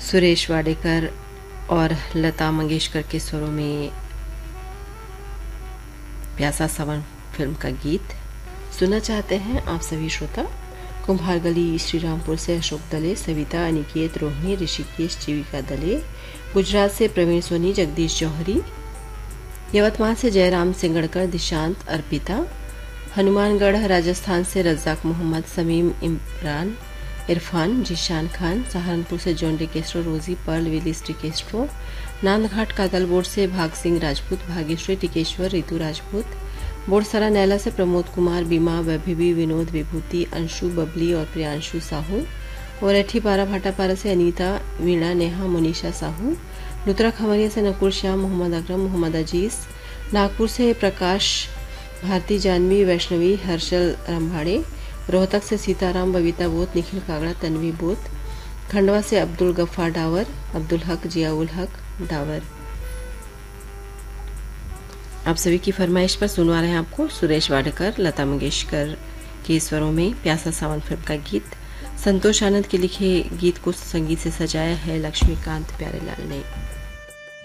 सुरेश वाडेकर और लता मंगेशकर के स्वरों में प्यासा सावन फिल्म का गीत सुनना चाहते हैं आप सभी श्रोता। कुम्हार गली श्रीरामपुर से अशोक दले, सविता, अनिकेत, रोहिणी, ऋषिकेश, जीविका दले, गुजरात से प्रवीण सोनी, जगदीश जौहरी, यवतमाल से जयराम सिंगड़कर, दिशांत, अर्पिता, हनुमानगढ़ राजस्थान से रज्जाक मोहम्मद, समीम, इमरान, इरफान, जीशान खान, सहारनपुर से जॉन डिकेस्ट्रो, रोजी, पर्ल, विलिस डिकेस्ट्रो, नांदघाट कादलबोर्ड से भाग सिंह राजपूत, भाग्यश्री टिकेश्वर, रितु राजपूत, बोरसरा नैला से प्रमोद कुमार, बीमा, वैभवी, विनोद, विभूति, अंशु, बबली और प्रियांशु साहू, और एठीपारा भाटापारा से अनीता, वीणा, नेहा, मोनिशा साहू, लुत्रा खमरिया से नकुल श्याम, मोहम्मद अकरम, मोहम्मद अजीज, नागपुर से प्रकाश, भारती, जानवी, वैष्णवी, हर्षल रंभाड़े, रोहतक से सीताराम, बबीता बोत, निखिल कागड़ा, तन्वी बोत, खंडवा से अब्दुल गफ्फार डावर, अब्दुल हक, जियाउल हक डावर। आप सभी की फरमाइश पर सुनवा रहे हैं आपको सुरेश वाडेकर, लता मंगेशकर के स्वरों में प्यासा सावन फिल्म का गीत। संतोष आनंद के लिखे गीत को संगीत से सजाया है लक्ष्मीकांत प्यारेलाल ने।